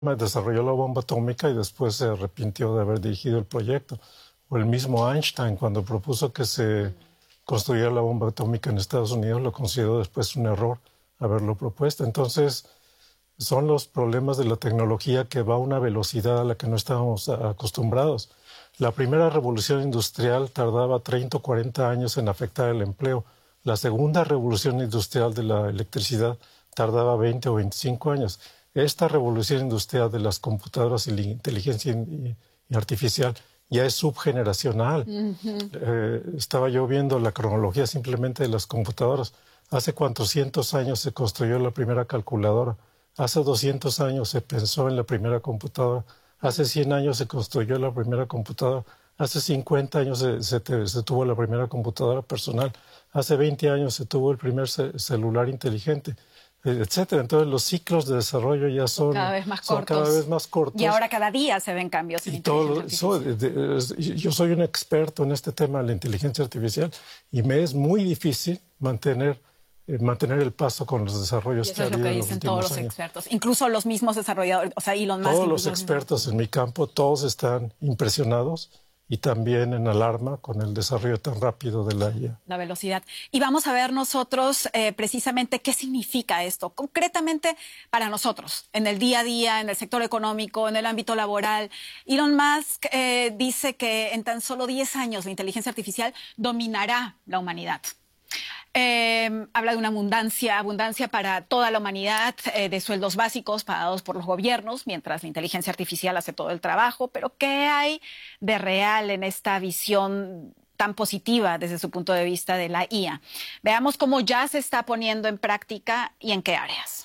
desarrolló la bomba atómica y después se arrepintió de haber dirigido el proyecto. O el mismo Einstein, cuando propuso que se construyera la bomba atómica en Estados Unidos, lo consideró después un error haberlo propuesto. Entonces, son los problemas de la tecnología que va a una velocidad a la que no estábamos acostumbrados. La primera revolución industrial tardaba 30 o 40 años en afectar el empleo. La segunda revolución industrial de la electricidad tardaba 20 o 25 años. Esta revolución industrial de las computadoras y la inteligencia artificial ya es subgeneracional. Estaba yo viendo la cronología simplemente de las computadoras. Hace 400 años se construyó la primera calculadora. Hace 200 años se pensó en la primera computadora. Hace 100 años se construyó la primera computadora. Hace 50 años se tuvo la primera computadora personal. Hace 20 años se tuvo el primer celular inteligente, etcétera. Entonces los ciclos de desarrollo ya son cada vez más cortos. Y ahora cada día se ven cambios en inteligencia artificial. Yo soy un experto en este tema de la inteligencia artificial y me es muy difícil mantener el paso con los desarrollos que ha habido en los últimos años. Eso es lo que dicen todos los expertos, incluso los mismos desarrolladores, o sea, Elon Musk. Todos los expertos en mi campo, todos están impresionados y también en alarma con el desarrollo tan rápido de la IA. La velocidad. Y vamos a ver nosotros precisamente qué significa esto, concretamente para nosotros, en el día a día, en el sector económico, en el ámbito laboral. Elon Musk dice que en tan solo 10 años la inteligencia artificial dominará la humanidad. Habla de una abundancia para toda la humanidad, de sueldos básicos pagados por los gobiernos, mientras la inteligencia artificial hace todo el trabajo. Pero ¿qué hay de real en esta visión tan positiva desde su punto de vista de la IA? Veamos cómo ya se está poniendo en práctica y en qué áreas.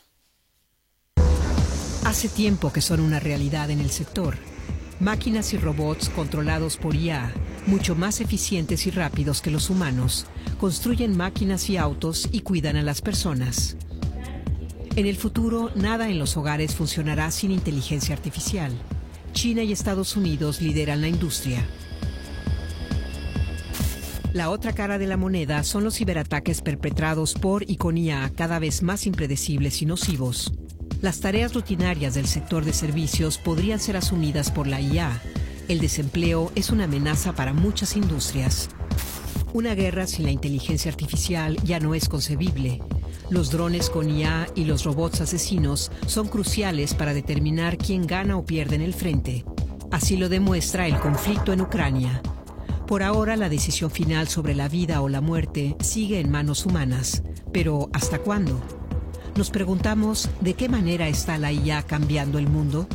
Hace tiempo que son una realidad en el sector. Máquinas y robots controlados por IA, mucho más eficientes y rápidos que los humanos, construyen máquinas y autos y cuidan a las personas. En el futuro, nada en los hogares funcionará sin inteligencia artificial. China y Estados Unidos lideran la industria. La otra cara de la moneda son los ciberataques perpetrados por y con IA cada vez más impredecibles y nocivos. Las tareas rutinarias del sector de servicios podrían ser asumidas por la IA. El desempleo es una amenaza para muchas industrias. Una guerra sin la inteligencia artificial ya no es concebible. Los drones con IA y los robots asesinos son cruciales para determinar quién gana o pierde en el frente. Así lo demuestra el conflicto en Ucrania. Por ahora, la decisión final sobre la vida o la muerte sigue en manos humanas. Pero, ¿hasta cuándo? Nos preguntamos, ¿de qué manera está la IA cambiando el mundo?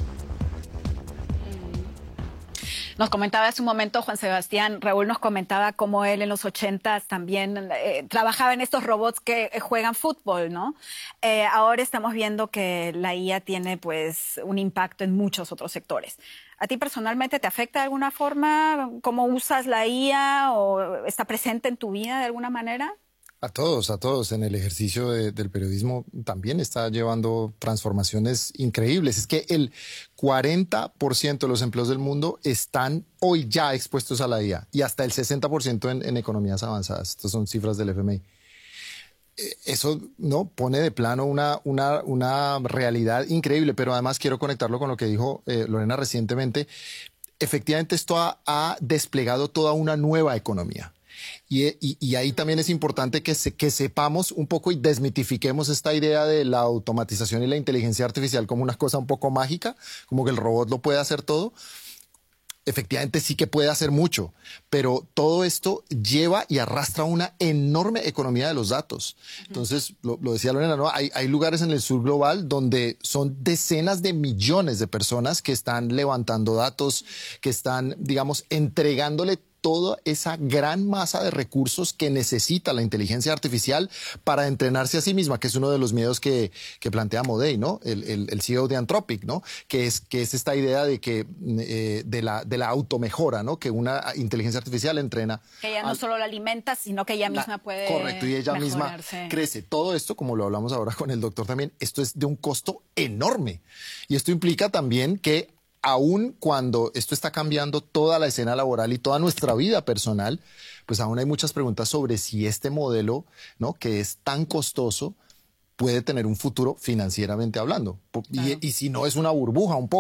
Nos comentaba hace un momento Juan Sebastián, Raúl nos comentaba cómo él en los 80s también trabajaba en estos robots que juegan fútbol, ¿no? Ahora estamos viendo que la IA tiene pues un impacto en muchos otros sectores. ¿A ti personalmente te afecta de alguna forma? ¿Cómo usas la IA o está presente en tu vida de alguna manera? A todos. En el ejercicio del periodismo también está llevando transformaciones increíbles. Es que el 40% de los empleos del mundo están hoy ya expuestos a la IA y hasta el 60% en economías avanzadas. Estas son cifras del FMI. Eso no pone de plano una realidad increíble, pero además quiero conectarlo con lo que dijo Lorena recientemente. Efectivamente, esto ha desplegado toda una nueva economía. Y ahí también es importante que sepamos un poco y desmitifiquemos esta idea de la automatización y la inteligencia artificial como una cosa un poco mágica, como que el robot lo puede hacer todo. Efectivamente sí que puede hacer mucho, pero todo esto lleva y arrastra una enorme economía de los datos. Entonces, lo decía Lorena, ¿no? Hay lugares en el sur global donde son decenas de millones de personas que están levantando datos, que están, digamos, entregándole toda esa gran masa de recursos que necesita la inteligencia artificial para entrenarse a sí misma, que es uno de los miedos que plantea Modey, ¿no? El CEO de Anthropic, ¿no? Que es esta idea de que de la automejora, ¿no? Que una inteligencia artificial entrena. Que ella no solo la alimenta, sino que ella misma puede correcto, y ella mejorarse. Misma crece. Todo esto, como lo hablamos ahora con el doctor también, esto es de un costo enorme. Y esto implica también que aún cuando esto está cambiando toda la escena laboral y toda nuestra vida personal, pues aún hay muchas preguntas sobre si este modelo, ¿no? Que es tan costoso, puede tener un futuro financieramente hablando. Y si no es una burbuja un poco.